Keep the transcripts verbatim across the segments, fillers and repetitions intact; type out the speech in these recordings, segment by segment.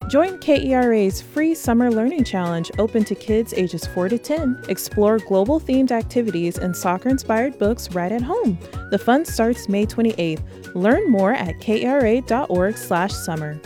Join K E R A's free Summer Learning Challenge open to kids ages four to ten. Explore global-themed activities and soccer-inspired books right at home. The fun starts May twenty-eighth. Learn more at k e r a dot org slash summer.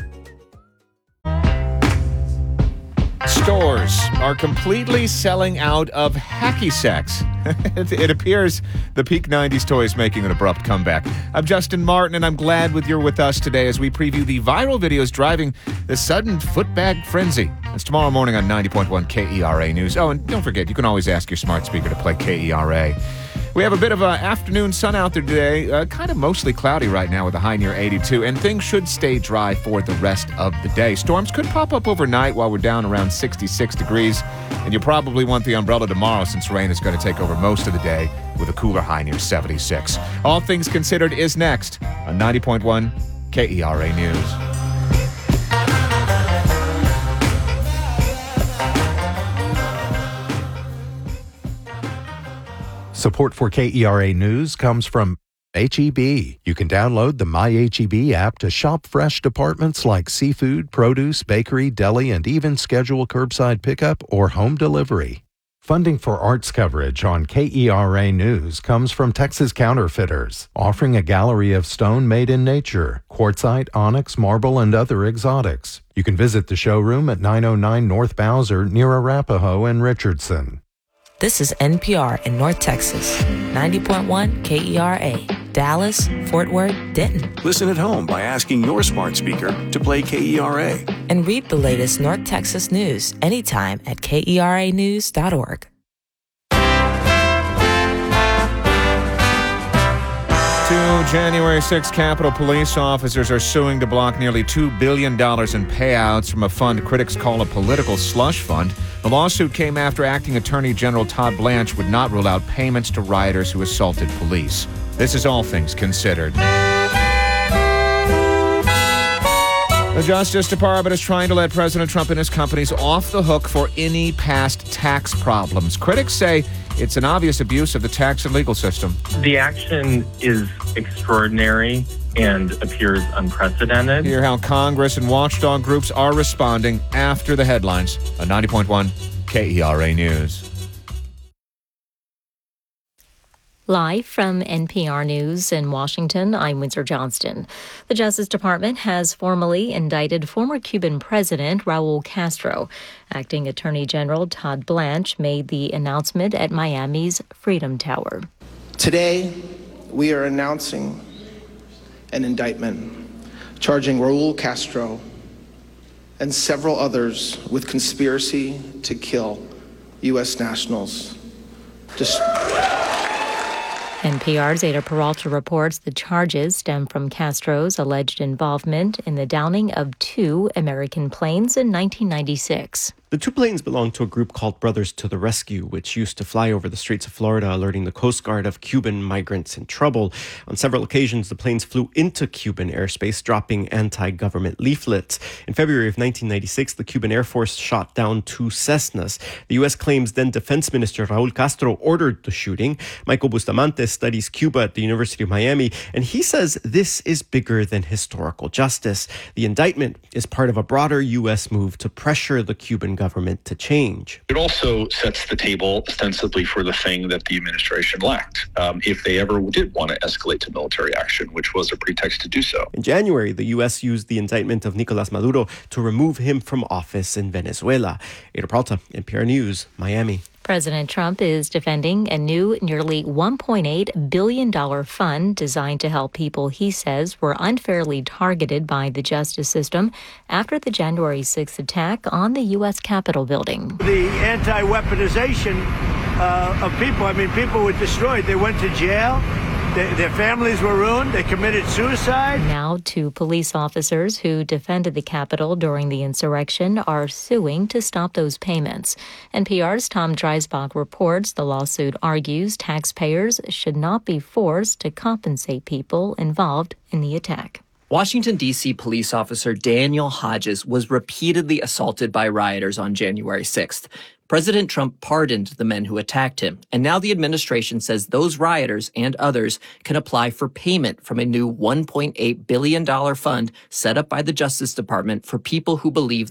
Stores are completely selling out of hacky sacks. It appears the peak nineties toy is making an abrupt comeback. I'm Justin Martin, and I'm glad with you're with us today as we preview the viral videos driving the sudden footbag frenzy. It's tomorrow morning on ninety point one K E R A News. Oh, and don't forget, you can always ask your smart speaker to play K E R A. We have a bit of an afternoon sun out there today, uh, kind of mostly cloudy right now with a high near eighty-two, and things should stay dry for the rest of the day. Storms could pop up overnight while we're down around sixty-six degrees, and you'll probably want the umbrella tomorrow since rain is going to take over most of the day with a cooler high near seventy-six. All Things Considered is next on ninety point one K E R A News. Support for K E R A News comes from H E B. You can download the My H E B app to shop fresh departments like seafood, produce, bakery, deli, and even schedule curbside pickup or home delivery. Funding for arts coverage on K E R A News comes from Texas Counterfeiters, offering a gallery of stone made in nature, quartzite, onyx, marble, and other exotics. You can visit the showroom at nine oh nine North Bowser near Arapahoe and Richardson. This is N P R in North Texas, ninety point one K E R A, Dallas, Fort Worth, Denton. Listen at home by asking your smart speaker to play K E R A. And read the latest North Texas news anytime at K E R A news dot org. Two January sixth Capitol Police officers are suing to block nearly two billion dollars in payouts from a fund critics call a political slush fund. The lawsuit came after Acting Attorney General Todd Blanche would not rule out payments to rioters who assaulted police. This is All Things Considered. The Justice Department is trying to let President Trump and his companies off the hook for any past tax problems. Critics say it's an obvious abuse of the tax and legal system. The action is extraordinary and appears unprecedented. Hear how Congress and watchdog groups are responding after the headlines on ninety point one K E R A News. Live from N P R News in Washington, I'm Windsor Johnston. The Justice Department has formally indicted former Cuban President Raul Castro. Acting Attorney General Todd Blanche made the announcement at Miami's Freedom Tower. Today, we are announcing an indictment charging Raul Castro and several others with conspiracy to kill U S nationals. Just N P R's Ada Peralta reports the charges stem from Castro's alleged involvement in the downing of two American planes in nineteen ninety-six. The two planes belonged to a group called Brothers to the Rescue, which used to fly over the streets of Florida, alerting the Coast Guard of Cuban migrants in trouble. On several occasions, the planes flew into Cuban airspace, dropping anti-government leaflets. In February of nineteen ninety-six, the Cuban Air Force shot down two Cessnas. The U S claims then Defense Minister Raul Castro ordered the shooting. Michael Bustamante studies Cuba at the University of Miami, and he says this is bigger than historical justice. The indictment is part of a broader U S move to pressure the Cuban government to change. It also sets the table ostensibly for the thing that the administration lacked, um, if they ever did want to escalate to military action, which was a pretext to do so. In January, the U S used the indictment of Nicolas Maduro to remove him from office in Venezuela. Ada Peralta, N P R News, Miami. President Trump is defending a new nearly one point eight billion dollars fund designed to help people he says were unfairly targeted by the justice system after the January sixth attack on the U S Capitol building. The anti-weaponization uh, of people, I mean, people were destroyed. They went to jail. They, their families were ruined. They committed suicide. Now, two police officers who defended the Capitol during the insurrection are suing to stop those payments. N P R's Tom Dreisbach reports the lawsuit argues taxpayers should not be forced to compensate people involved in the attack. Washington, D C police officer Daniel Hodges was repeatedly assaulted by rioters on January sixth. President Trump pardoned the men who attacked him, and now the administration says those rioters and others can apply for payment from a new one point eight billion dollars fund set up by the Justice Department for people who believe